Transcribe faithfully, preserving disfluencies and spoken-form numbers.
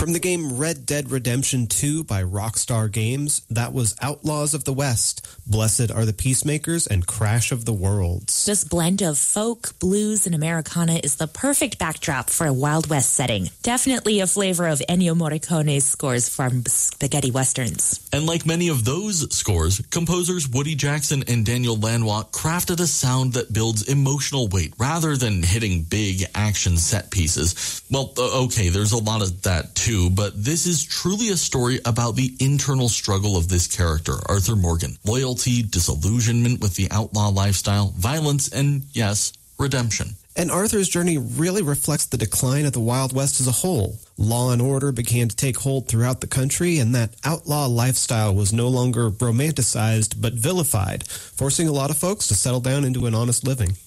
From the game Red Dead Redemption two by Rockstar Games, that was Outlaws of the West, Blessed Are the Peacemakers, and Crash of the Worlds. This blend of folk, blues, and Americana is the perfect backdrop for a Wild West setting. Definitely a flavor of Ennio Morricone's scores from spaghetti westerns. And like many of those scores, composers Woody Jackson and Daniel Lanois crafted a sound that builds emotional weight rather than hitting big action set pieces. Well, okay, there's a lot of that too, but this is truly a story about the internal struggle of this character, Arthur Morgan. Loyalty, disillusionment with the outlaw lifestyle, violence, and yes, redemption. And Arthur's journey really reflects the decline of the Wild West as a whole. Law and order began to take hold throughout the country, and that outlaw lifestyle was no longer romanticized but vilified, forcing a lot of folks to settle down into an honest living.